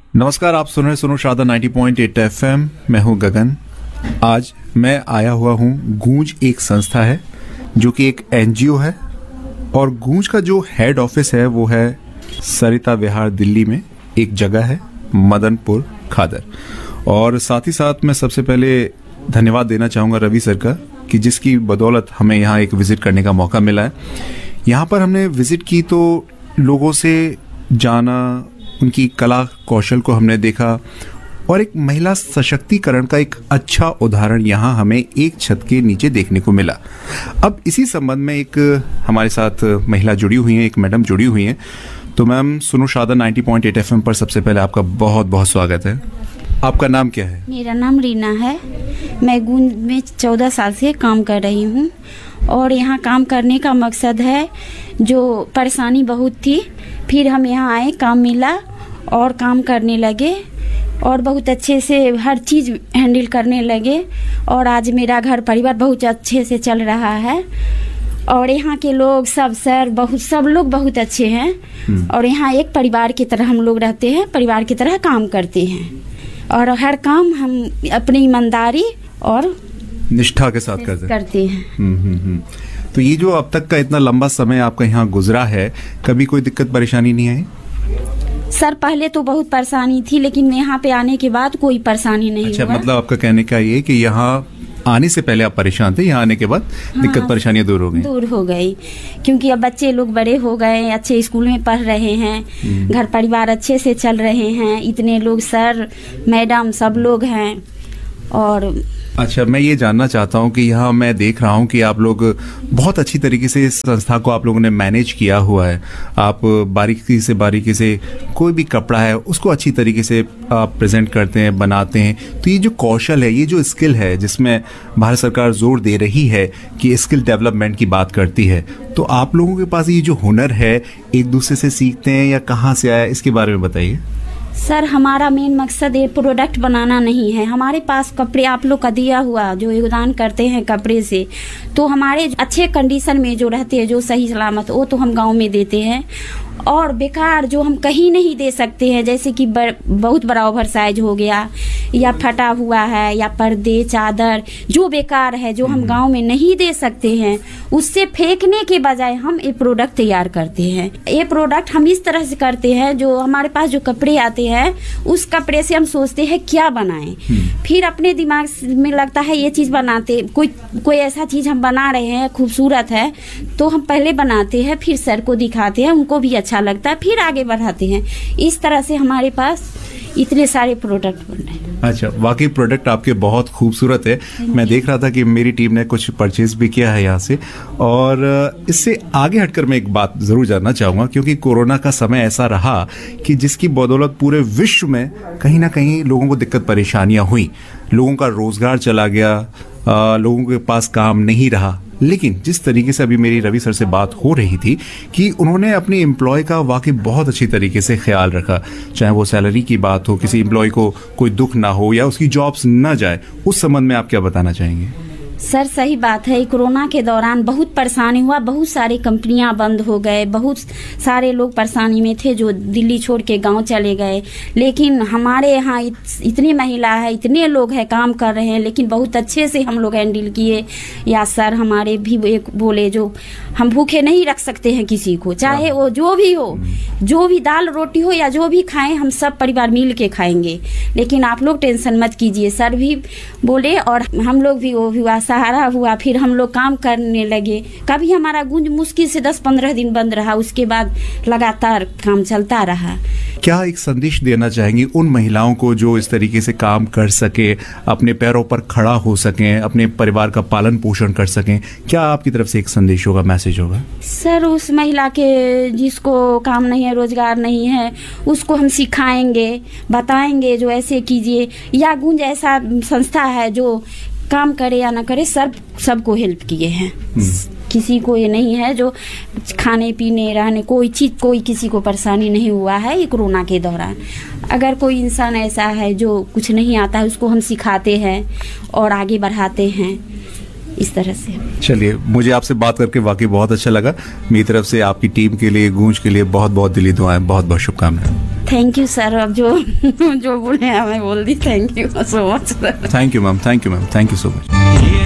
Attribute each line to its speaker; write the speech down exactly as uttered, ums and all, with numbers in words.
Speaker 1: नमस्कार, आप सुन रहे सुनो शारदा नब्बे पॉइंट आठ एफएम। मैं हूं गगन। आज मैं आया हुआ हूं। गूंज एक संस्था है जो कि एक एनजीओ है और गूंज का जो हेड ऑफिस है वो है सरिता विहार दिल्ली में एक जगह है मदनपुर खादर। और साथ ही साथ मैं सबसे पहले धन्यवाद देना चाहूँगा रवि सर का कि जिसकी बदौलत हमें यहाँ एक विज़िट करने का मौका मिला है। यहाँ पर हमने विज़िट की तो लोगों से जाना, उनकी कला कौशल को हमने देखा और एक महिला सशक्तिकरण का एक अच्छा उदाहरण यहाँ हमें एक छत के नीचे देखने को मिला। अब इसी संबंध में एक हमारे साथ महिला जुड़ी हुई हैं, एक मैडम जुड़ी हुई हैं। तो मैम, सुनो शारदा नब्बे पॉइंट आठ एफएम पर सबसे पहले आपका बहुत बहुत स्वागत है। आपका नाम क्या है?
Speaker 2: मेरा नाम रीना है। मैं गूंज में चौदह साल से काम कर रही हूँ और यहाँ काम करने का मकसद है, जो परेशानी बहुत थी, फिर हम यहाँ आए, काम मिला और काम करने लगे और बहुत अच्छे से हर चीज़ हैंडल करने लगे और आज मेरा घर परिवार बहुत अच्छे से चल रहा है। और यहाँ के लोग सब सर बहुत सब लोग बहुत अच्छे हैं और यहाँ एक परिवार की तरह हम लोग रहते हैं, परिवार की तरह काम करते हैं और हर काम हम अपनी ईमानदारी और
Speaker 1: निष्ठा के साथ करते,
Speaker 2: करते हैं।
Speaker 1: हम्म हम्म हम्म। तो ये जो अब तक का इतना लंबा समय आपका यहाँ गुजरा है, कभी कोई दिक्कत परेशानी नहीं आई?
Speaker 2: सर पहले तो बहुत परेशानी थी, लेकिन यहाँ पे आने के बाद कोई परेशानी नहीं
Speaker 1: अच्छा,
Speaker 2: हुआ।
Speaker 1: मतलब आपका कहने का ये कि यहाँ आने से पहले आप परेशान थे, यहाँ आने के बाद हाँ, दिक्कत परेशानियां दूर हो गई?
Speaker 2: दूर हो गई, क्योंकि अब बच्चे लोग बड़े हो गए, अच्छे स्कूल में पढ़ रहे हैं, घर परिवार अच्छे से चल रहे हैं, इतने लोग सर मैडम सब लोग हैं। और
Speaker 1: अच्छा, मैं ये जानना चाहता हूँ कि यहाँ मैं देख रहा हूँ कि आप लोग बहुत अच्छी तरीके से इस संस्था को आप लोगों ने मैनेज किया हुआ है। आप बारीकी से बारीकी से कोई भी कपड़ा है उसको अच्छी तरीके से आप प्रेजेंट करते हैं, बनाते हैं। तो ये जो कौशल है, ये जो स्किल है जिसमें भारत सरकार जोर दे रही है कि स्किल डेवलपमेंट की बात करती है, तो आप लोगों के पास ये जो हुनर है एक दूसरे से सीखते हैं या कहाँ से आया, इसके बारे में बताइए।
Speaker 2: सर हमारा मेन मकसद ये प्रोडक्ट बनाना नहीं है। हमारे पास कपड़े आप लोग का दिया हुआ जो योगदान करते हैं कपड़े से, तो हमारे अच्छे कंडीशन में जो रहते हैं, जो सही सलामत, वो तो हम गांव में देते हैं। और बेकार जो हम कहीं नहीं दे सकते हैं, जैसे कि बहुत बड़ा ओवर साइज हो गया या फटा हुआ है या पर्दे चादर जो बेकार है, जो हम गांव में नहीं दे सकते हैं, उससे फेंकने के बजाय हम ये प्रोडक्ट तैयार करते हैं। ये प्रोडक्ट हम इस तरह से करते हैं, जो हमारे पास जो कपड़े आते हैं उस कपड़े से हम सोचते हैं क्या बनाएं, फिर अपने दिमाग में लगता है ये चीज बनाते, कोई कोई ऐसा चीज हम बना रहे हैं खूबसूरत है तो हम पहले बनाते हैं, फिर सर को दिखाते हैं, उनको भी अच्छा लगता है, फिर आगे बढ़ाते हैं। इस तरह से हमारे पास इतने सारे प्रोडक्ट बन रहे हैं।
Speaker 1: अच्छा, वाकई प्रोडक्ट आपके बहुत खूबसूरत है। मैं देख रहा था कि मेरी टीम ने कुछ परचेज भी किया है यहाँ से। और इससे आगे हटकर मैं एक बात जरूर जानना चाहूँगा, क्योंकि कोरोना का समय ऐसा रहा कि जिसकी बदौलत पूरे विश्व में कहीं ना कहीं लोगों को दिक्कत परेशानियाँ हुई, लोगों का रोजगार चला गया, आ, लोगों के पास काम नहीं रहा। लेकिन जिस तरीके से अभी मेरी रवि सर से बात हो रही थी कि उन्होंने अपने एम्प्लॉय का वाकई बहुत अच्छी तरीके से ख्याल रखा, चाहे वो सैलरी की बात हो, किसी एम्प्लॉय को कोई दुख ना हो या उसकी जॉब्स ना जाए, उस संबंध में आप क्या बताना चाहेंगे?
Speaker 2: सर सही बात है, कोरोना के दौरान बहुत परेशानी हुआ, बहुत सारी कंपनियां बंद हो गए, बहुत सारे लोग परेशानी में थे जो दिल्ली छोड़ के गांव चले गए। लेकिन हमारे यहाँ इत, इतनी महिला है, इतने लोग हैं काम कर रहे हैं, लेकिन बहुत अच्छे से हम लोग हैंडल किए। या सर हमारे भी एक बोले, जो हम भूखे नहीं रख सकते हैं किसी को, चाहे वो जो भी हो, जो भी दाल रोटी हो या जो भी खाएं, हम सब परिवार मिल के खाएंगे, लेकिन आप लोग टेंशन मत कीजिए। सर भी बोले और हम लोग भी, वो भी सहारा हुआ, फिर हम लोग काम करने लगे। कभी हमारा गूंज मुश्किल से दस पंद्रह दिन बंद रहा, उसके बाद लगातार काम चलता रहा।
Speaker 1: क्या एक संदेश देना चाहेंगी उन महिलाओं को जो इस तरीके से काम कर सके, अपने पैरों पर खड़ा हो सकें, अपने परिवार का पालन पोषण कर सकें? क्या आपकी तरफ से एक संदेश होगा, मैसेज होगा?
Speaker 2: सर उस महिला के जिसको काम नहीं है, रोजगार नहीं है, उसको हम सिखाएंगे, बताएंगे जो ऐसे कीजिए। या गूंज ऐसा संस्था है जो काम करे या ना करे, सब सबको हेल्प किए हैं। किसी को ये नहीं है जो खाने पीने रहने कोई चीज, कोई किसी को परेशानी नहीं हुआ है ये कोरोना के दौरान। अगर कोई इंसान ऐसा है जो कुछ नहीं आता है, उसको हम सिखाते हैं और आगे बढ़ाते हैं इस तरह से।
Speaker 1: चलिए, मुझे आपसे बात करके वाकई बहुत अच्छा लगा। मेरी तरफ से आपकी टीम के लिए, गूंज के लिए बहुत बहुत दिली दुआएं, बहुत बहुत शुभकामनाएं।
Speaker 2: थैंक यू सर, अब जो जो बोले हमें बोल दी, thank you so much sir.
Speaker 1: Thank you ma'am, thank you ma'am, thank you so much.